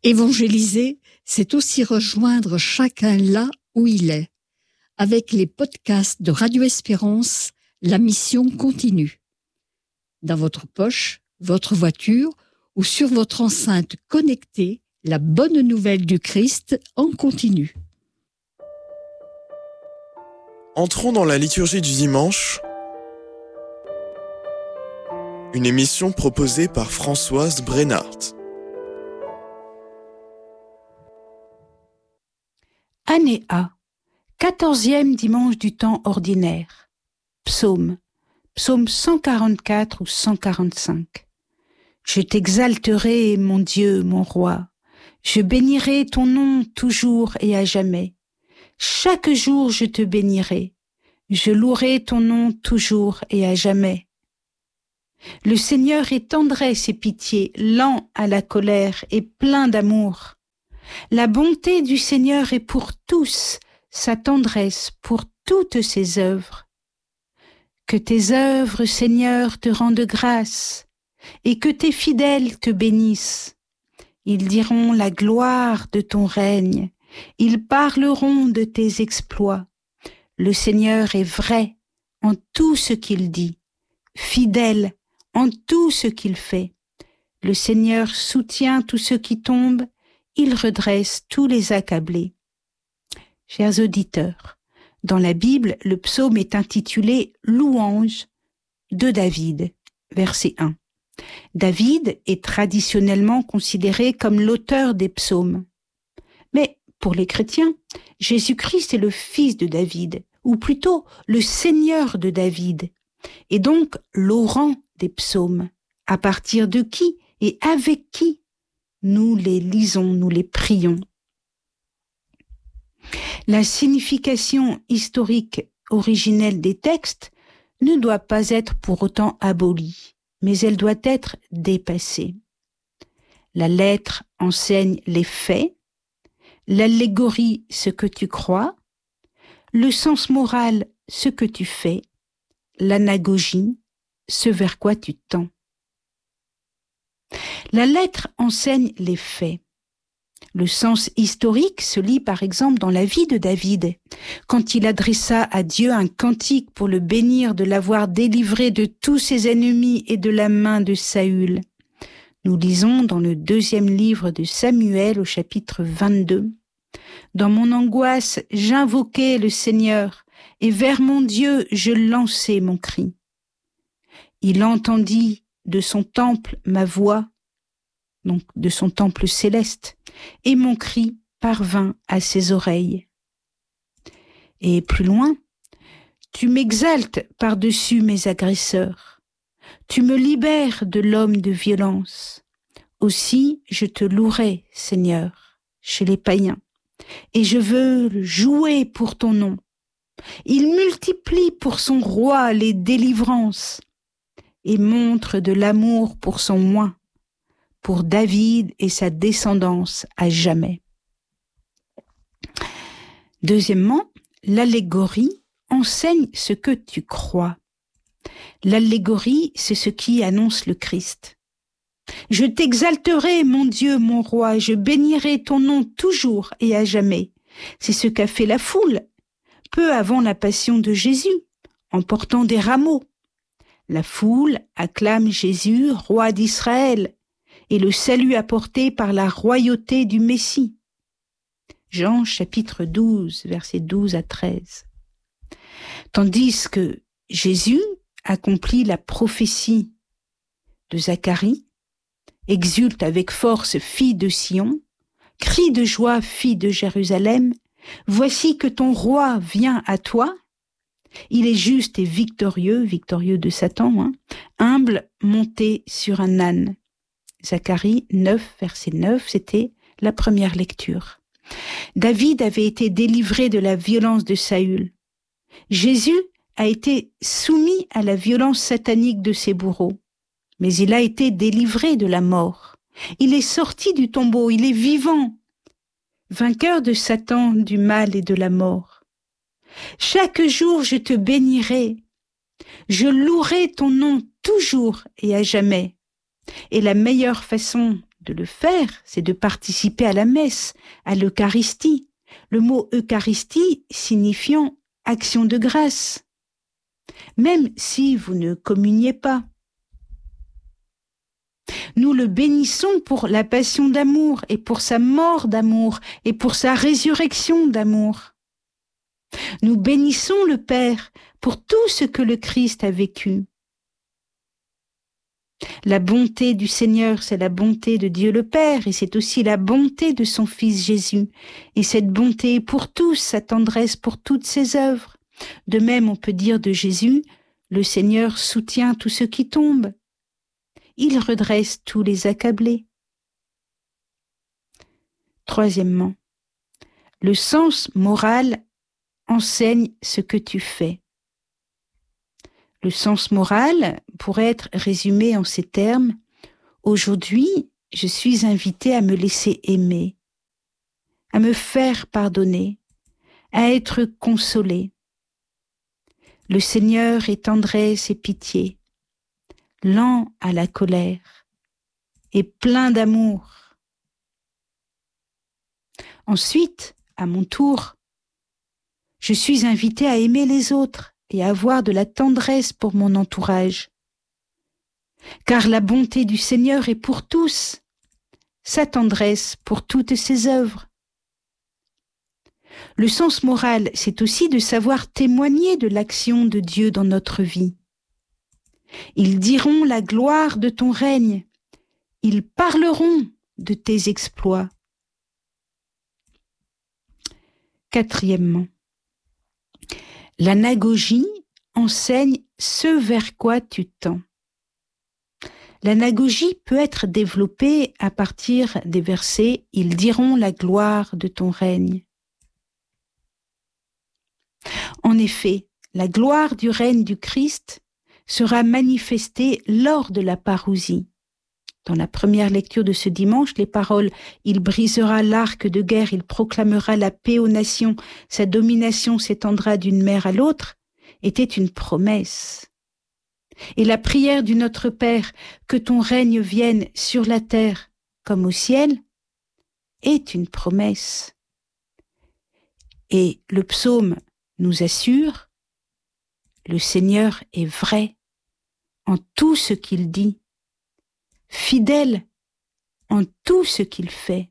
Évangéliser, c'est aussi rejoindre chacun là où il est. Avec les podcasts de Radio Espérance, la mission continue. Dans votre poche, votre voiture ou sur votre enceinte connectée, la bonne nouvelle du Christ en continu. Entrons dans la liturgie du dimanche, une émission proposée par Françoise Brennart. Année A, 14e dimanche du temps ordinaire. Psaume 144 ou 145. Je t'exalterai, mon Dieu, mon roi. Je bénirai ton nom toujours et à jamais. Chaque jour je te bénirai. Je louerai ton nom toujours et à jamais. Le Seigneur est tendresse et pitié, lent à la colère et plein d'amour. La bonté du Seigneur est pour tous, sa tendresse pour toutes ses œuvres. Que tes œuvres, Seigneur, te rendent grâce, et que tes fidèles te bénissent. Ils diront la gloire de ton règne, ils parleront de tes exploits. Le Seigneur est vrai en tout ce qu'il dit, fidèle en tout ce qu'il fait. Le Seigneur soutient tous ceux qui tombent, il redresse tous les accablés. Chers auditeurs, dans la Bible, le psaume est intitulé « Louange de David », verset 1. David est traditionnellement considéré comme l'auteur des psaumes. Mais pour les chrétiens, Jésus-Christ est le fils de David, ou plutôt le Seigneur de David, et donc l'aurant des psaumes, à partir de qui et avec qui nous les lisons, nous les prions. La signification historique originelle des textes ne doit pas être pour autant abolie, mais elle doit être dépassée. La lettre enseigne les faits, l'allégorie ce que tu crois, le sens moral ce que tu fais, l'anagogie ce vers quoi tu tends. La lettre enseigne les faits. Le sens historique se lit par exemple dans la vie de David, quand il adressa à Dieu un cantique pour le bénir de l'avoir délivré de tous ses ennemis et de la main de Saül. Nous lisons dans le 2e livre de Samuel au chapitre 22. Dans mon angoisse, j'invoquai le Seigneur, et vers mon Dieu je lançai mon cri. Il entendit de son temple ma voix, donc de son temple céleste, et mon cri parvint à ses oreilles. Et plus loin, tu m'exaltes par-dessus mes agresseurs, tu me libères de l'homme de violence. Aussi je te louerai, Seigneur, chez les païens, et je veux jouer pour ton nom. Il multiplie pour son roi les délivrances, et montre de l'amour pour son oint, pour David et sa descendance à jamais. Deuxièmement, l'allégorie enseigne ce que tu crois. L'allégorie, c'est ce qui annonce le Christ. Je t'exalterai, mon Dieu, mon roi, je bénirai ton nom toujours et à jamais. C'est ce qu'a fait la foule, peu avant la passion de Jésus, en portant des rameaux. La foule acclame Jésus, roi d'Israël, et le salut apporté par la royauté du Messie. Jean chapitre 12, versets 12 à 13. Tandis que Jésus accomplit la prophétie de Zacharie, exulte avec force, fille de Sion, crie de joie, fille de Jérusalem, voici que ton roi vient à toi. Il est juste et victorieux de Satan, humble, monté sur un âne. Zacharie 9, verset 9, c'était la première lecture. David avait été délivré de la violence de Saül. Jésus a été soumis à la violence satanique de ses bourreaux, mais il a été délivré de la mort. Il est sorti du tombeau, il est vivant, vainqueur de Satan, du mal et de la mort. Chaque jour je te bénirai, je louerai ton nom toujours et à jamais. Et la meilleure façon de le faire, c'est de participer à la messe, à l'Eucharistie. Le mot Eucharistie signifiant action de grâce, même si vous ne communiez pas. Nous le bénissons pour la passion d'amour et pour sa mort d'amour et pour sa résurrection d'amour. Nous bénissons le Père pour tout ce que le Christ a vécu. La bonté du Seigneur, c'est la bonté de Dieu le Père et c'est aussi la bonté de son Fils Jésus. Et cette bonté est pour tous, sa tendresse pour toutes ses œuvres. De même, on peut dire de Jésus, le Seigneur soutient tous ceux qui tombent. Il redresse tous les accablés. Troisièmement, le sens moral enseigne ce que tu fais. Le sens moral pourrait être résumé en ces termes. Aujourd'hui, je suis invité à me laisser aimer, à me faire pardonner, à être consolé. Le Seigneur est tendresse et pitié, lent à la colère et plein d'amour. Ensuite, à mon tour, je suis invité à aimer les autres et à avoir de la tendresse pour mon entourage. Car la bonté du Seigneur est pour tous, sa tendresse pour toutes ses œuvres. Le sens moral, c'est aussi de savoir témoigner de l'action de Dieu dans notre vie. Ils diront la gloire de ton règne, ils parleront de tes exploits. Quatrièmement, l'anagogie enseigne ce vers quoi tu tends. L'anagogie peut être développée à partir des versets « Ils diront la gloire de ton règne ». En effet, la gloire du règne du Christ sera manifestée lors de la parousie. Dans la première lecture de ce dimanche, les paroles « Il brisera l'arc de guerre, il proclamera la paix aux nations, sa domination s'étendra d'une mer à l'autre » était une promesse. Et la prière du Notre Père, que ton règne vienne sur la terre comme au ciel, est une promesse. Et le psaume nous assure, le Seigneur est vrai en tout ce qu'il dit, fidèle en tout ce qu'il fait.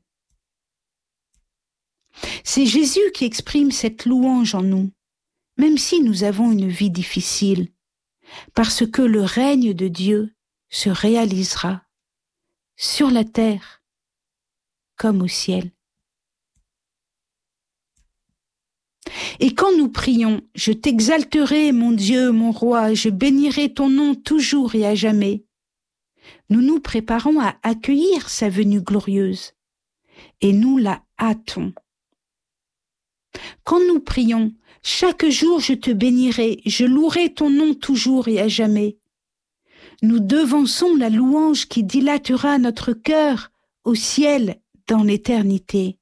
C'est Jésus qui exprime cette louange en nous, même si nous avons une vie difficile, parce que le règne de Dieu se réalisera sur la terre comme au ciel. Et quand nous prions, « Je t'exalterai, mon Dieu, mon roi, je bénirai ton nom toujours et à jamais », nous nous préparons à accueillir sa venue glorieuse et nous la hâtons. Quand nous prions, « Chaque jour je te bénirai, je louerai ton nom toujours et à jamais », nous devançons la louange qui dilatera notre cœur au ciel dans l'éternité.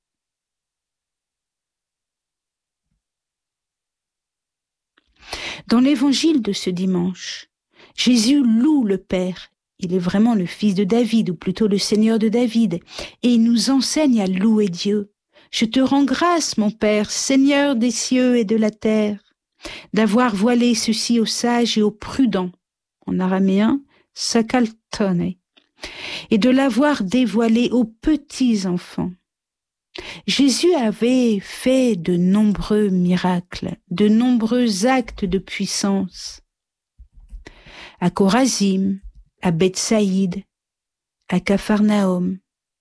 Dans l'évangile de ce dimanche, Jésus loue le Père. Il est vraiment le fils de David, ou plutôt le Seigneur de David, et il nous enseigne à louer Dieu. Je te rends grâce, mon Père, Seigneur des cieux et de la terre, d'avoir voilé ceci aux sages et aux prudents, en araméen, sakaltone, et de l'avoir dévoilé aux petits enfants. Jésus avait fait de nombreux miracles, de nombreux actes de puissance. À Chorazim, à Bethsaïde, à Capharnaüm.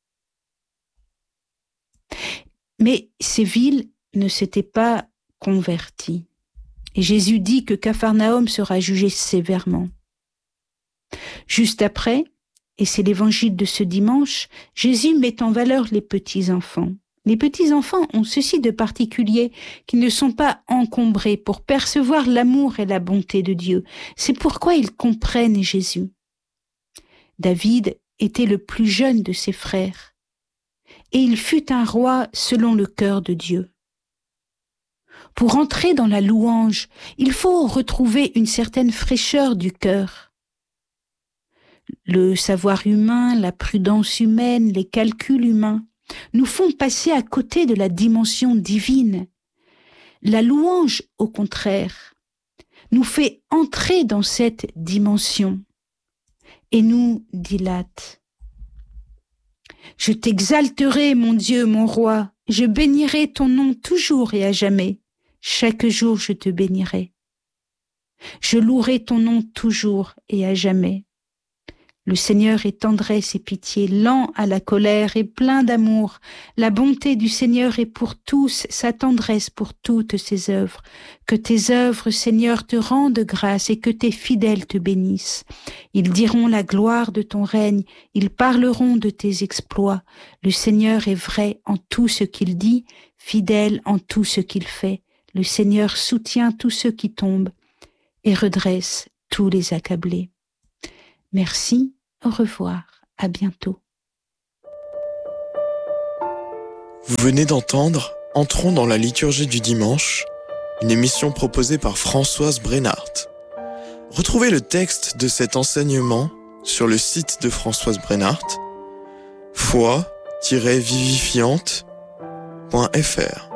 Mais ces villes ne s'étaient pas converties. Et Jésus dit que Capharnaüm sera jugé sévèrement. Juste après, et c'est l'évangile de ce dimanche, Jésus met en valeur les petits-enfants. Les petits-enfants ont ceci de particulier qu'ils ne sont pas encombrés pour percevoir l'amour et la bonté de Dieu. C'est pourquoi ils comprennent Jésus. David était le plus jeune de ses frères, et il fut un roi selon le cœur de Dieu. Pour entrer dans la louange, il faut retrouver une certaine fraîcheur du cœur. Le savoir humain, la prudence humaine, les calculs humains nous font passer à côté de la dimension divine. La louange, au contraire, nous fait entrer dans cette dimension et nous dilate. Je t'exalterai, mon Dieu, mon roi, je bénirai ton nom toujours et à jamais. Chaque jour je te bénirai. Je louerai ton nom toujours et à jamais. Le Seigneur est tendresse et pitié, lent à la colère et plein d'amour. La bonté du Seigneur est pour tous, sa tendresse pour toutes ses œuvres. Que tes œuvres, Seigneur, te rendent grâce et que tes fidèles te bénissent. Ils diront la gloire de ton règne, ils parleront de tes exploits. Le Seigneur est vrai en tout ce qu'il dit, fidèle en tout ce qu'il fait. Le Seigneur soutient tous ceux qui tombent et redresse tous les accablés. Merci. Au revoir, à bientôt. Vous venez d'entendre Entrons dans la liturgie du dimanche, une émission proposée par Françoise Brenhardt. Retrouvez le texte de cet enseignement sur le site de Françoise Brenhardt, foi-vivifiante.fr.